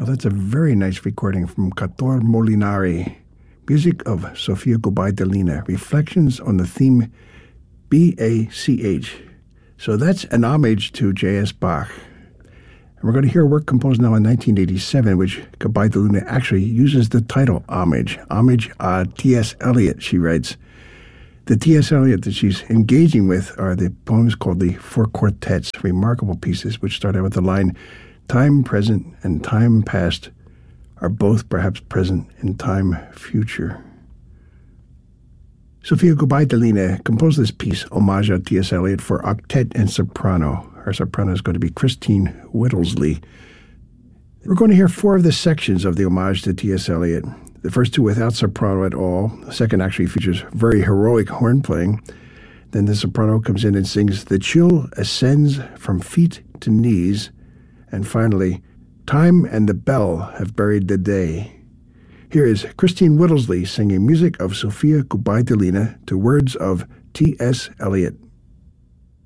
Well, that's a very nice recording from Cator Molinari. Music of Sofia Gubaidulina. Reflections on the theme BACH. So that's an homage to J.S. Bach. And we're going to hear a work composed now in 1987, which Gubaidulina actually uses the title Homage. Homage a T.S. Eliot, she writes. The T.S. Eliot that she's engaging with are the poems called the Four Quartets, remarkable pieces which start out with the line, "Time present and time past are both perhaps present in time future." Sofia Gubaidulina composed this piece, Homage a T.S. Eliot, for octet and soprano. Our soprano is going to be Christine Whittlesey. We're going to hear four of the sections of the Homage to T.S. Eliot. The first two without soprano at all. The second actually features very heroic horn playing. Then the soprano comes in and sings, "The chill ascends from feet to knees." And finally, "Time and the bell have buried the day." Here is Christine Whittlesey singing music of Sofia Gubaidulina to words of T.S. Eliot.